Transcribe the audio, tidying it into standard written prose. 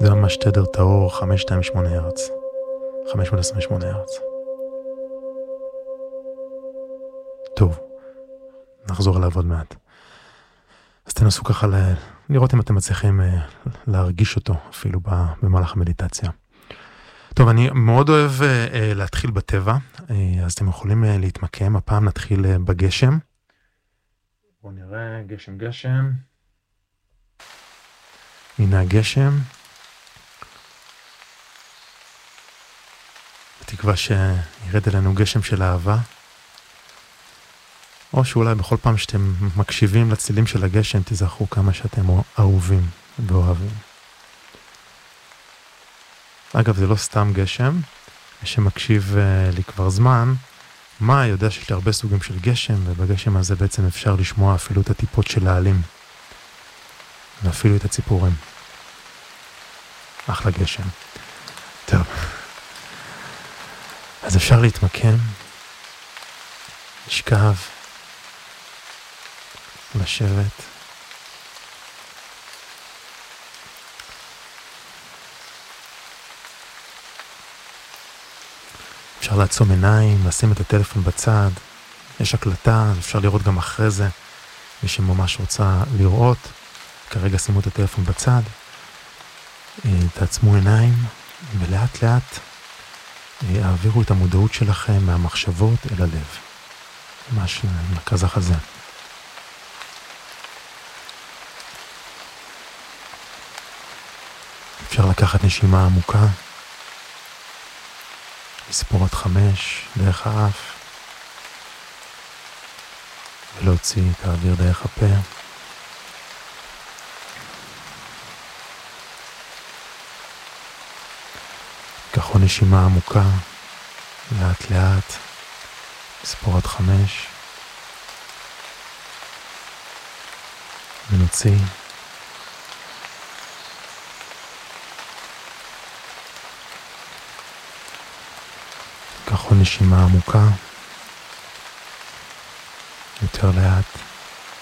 זה ממש תדר טהור 528 הרץ. 528 הרץ. טוב, נחזור אליו עוד מעט. אז תנסו ככה לראות אם אתם מצליחים להרגיש אותו אפילו במהלך המדיטציה. טוב, אני מאוד אוהב להתחיל בטבע, אז אתם יכולים להתמקם. הפעם נתחיל בגשם. בואו נראה, גשם. הנה הגשם. בתקווה שירד אלינו גשם של אהבה. או שאולי בכל פעם שאתם מקשיבים לצלילים של הגשם, תזכרו כמה שאתם אהובים ואוהבים. אגב, זה לא סתם גשם. מי שמקשיב לי כבר זמן, מה יודע שיש לי הרבה סוגים של גשם, ובגשם הזה בעצם אפשר לשמוע אפילו את הטיפות של העלים. ואפילו את הציפורים. אחלה גשם. טוב. אז אפשר להתמקם, לשכב, לשבת. אפשר לעצום עיניים, לשים את הטלפון בצד. יש הקלטה, אפשר לראות גם אחרי זה. מי שממש רוצה לראות, כרגע שימו את הטלפון בצד. תעצמו עיניים, ולאט לאט העבירו את המודעות שלכם מהמחשבות אל הלב. ממש מרכז החזה. אפשר לקחת נשימה עמוקה, לספור עד 5 דרך האף, ולהוציא את האוויר דרך הפה. קחו נשימה עמוקה, לאט לאט, לספור עד 5, ונוציא. קחו נשימה עמוקה, יותר לאט,